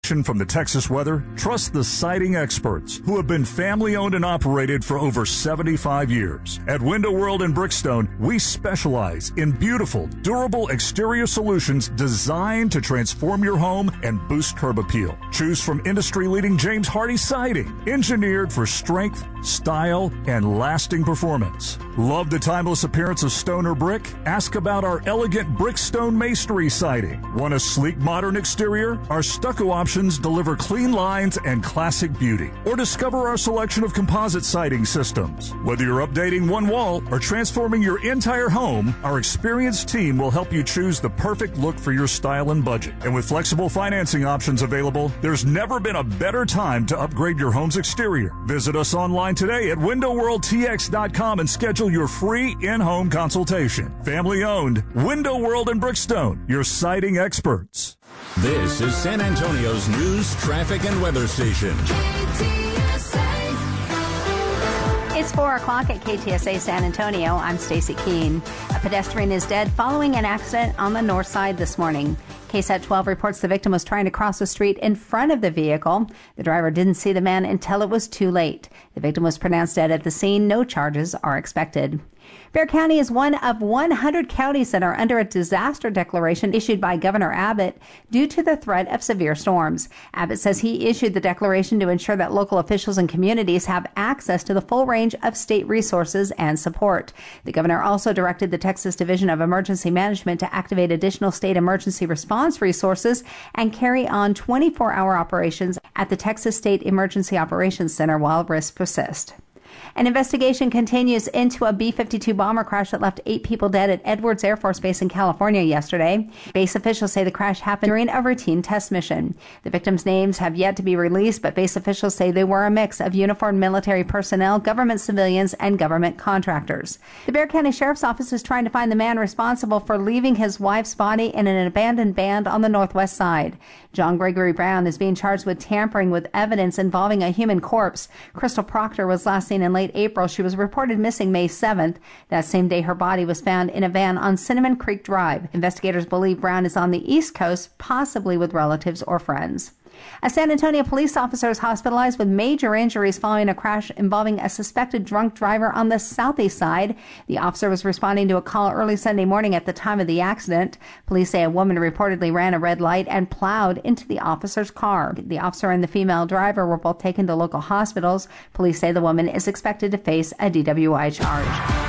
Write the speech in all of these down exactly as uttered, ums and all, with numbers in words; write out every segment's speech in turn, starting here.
protection from the Texas weather? Trust the siding experts who have been family-owned and operated for over seventy-five years. At Window World in Brickstone, we specialize in beautiful, durable exterior solutions designed to transform your home and boost curb appeal. Choose from industry-leading James Hardie siding, engineered for strength, style, and lasting performance. Love the timeless appearance of stone or brick? Ask about our elegant Brickstone masonry siding. Want a sleek, modern exterior? Our stucco options deliver clean lines and classic beauty. Or discover our selection of composite siding systems. Whether you're updating one wall or transforming your entire home, our experienced team will help you choose the perfect look for your style and budget. And with flexible financing options available, there's never been a better time to upgrade your home's exterior. Visit us online today at window world t x dot com and schedule your free in-home consultation. Family owned, Window World in Brickstone, your siding experts. This is San Antonio's news, traffic, and weather station. It's four o'clock at K T S A San Antonio. I'm Stacy Keene. A pedestrian is dead following an accident on the north side this morning. KSAT twelve reports the victim was trying to cross the street in front of the vehicle. The driver didn't see the man until it was too late. The victim was pronounced dead at the scene. No charges are expected. Bexar County is one of one hundred counties that are under a disaster declaration issued by Governor Abbott due to the threat of severe storms. Abbott says he issued the declaration to ensure that local officials and communities have access to the full range of state resources and support. The governor also directed the Texas Division of Emergency Management to activate additional state emergency response resources and carry on twenty-four hour operations at the Texas State Emergency Operations Center while risks persist. An investigation continues into a B fifty-two bomber crash that left eight people dead at Edwards Air Force Base in California yesterday. Base officials say the crash happened during a routine test mission. The victims' names have yet to be released, but base officials say they were a mix of uniformed military personnel, government civilians, and government contractors. The Bexar County Sheriff's Office is trying to find the man responsible for leaving his wife's body in an abandoned band on the northwest side. John Gregory Brown is being charged with tampering with evidence involving a human corpse. Crystal Proctor was last seen in late April. She was reported missing May seventh. That same day, her body was found in a van on Cinnamon Creek Drive. Investigators believe Brown is on the East Coast, possibly with relatives or friends. A San Antonio police officer is hospitalized with major injuries following a crash involving a suspected drunk driver on the southeast side. The officer was responding to a call early Sunday morning at the time of the accident. Police say a woman reportedly ran a red light and plowed into the officer's car. The officer and the female driver were both taken to local hospitals. Police say the woman is expected to face a D W I charge.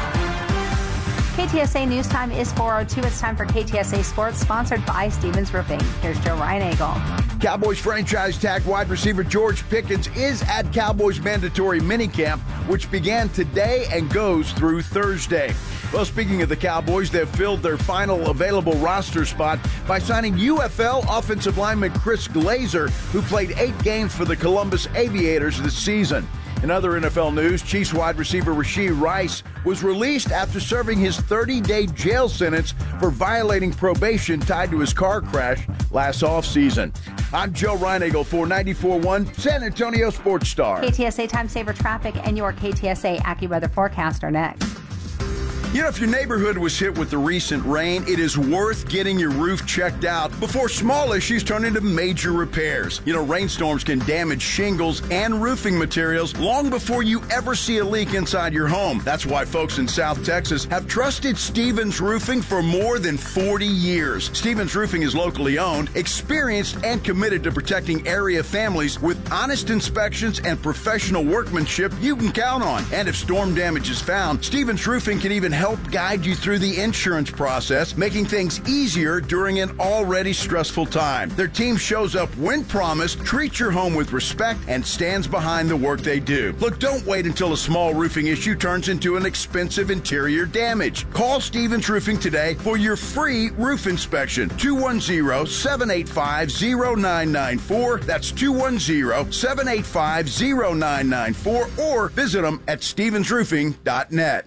K T S A News Time is four oh two. It's time for K T S A Sports, sponsored by Stevens Roofing. Here's Joe Ryan-Eagle. Cowboys franchise tag wide receiver George Pickens is at Cowboys mandatory minicamp, which began today and goes through Thursday. Well, speaking of the Cowboys, they've filled their final available roster spot by signing U F L offensive lineman Chris Glazer, who played eight games for the Columbus Aviators this season. In other N F L news, Chiefs wide receiver Rashee Rice was released after serving his thirty-day jail sentence for violating probation tied to his car crash last offseason. I'm Joe Ryan-Eagle for ninety-four point one San Antonio Sports Star. K T S A Time Saver Traffic and your K T S A AccuWeather forecast are next. You know, if your neighborhood was hit with the recent rain, it is worth getting your roof checked out before small issues turn into major repairs. You know, rainstorms can damage shingles and roofing materials long before you ever see a leak inside your home. That's why folks in South Texas have trusted Stevens Roofing for more than forty years. Stevens Roofing is locally owned, experienced, and committed to protecting area families with honest inspections and professional workmanship you can count on. And if storm damage is found, Stevens Roofing can even help guide you through the insurance process, making things easier during an already stressful time. Their team shows up when promised, treats your home with respect, and stands behind the work they do. Look, don't wait until a small roofing issue turns into an expensive interior damage. Call Stevens Roofing today for your free roof inspection. two one zero, seven eight five, zero nine nine four. That's two one zero, seven eight five, zero nine nine four, or visit them at stevens roofing dot net.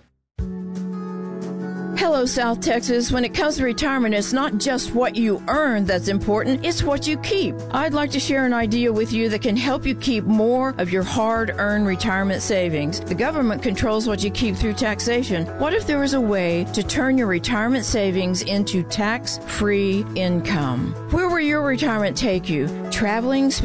Hello, South Texas. When it comes to retirement, it's not just what you earn that's important, it's what you keep. I'd like to share an idea with you that can help you keep more of your hard-earned retirement savings. The government controls what you keep through taxation. What if there was a way to turn your retirement savings into tax-free income? Where will your retirement take you? Traveling,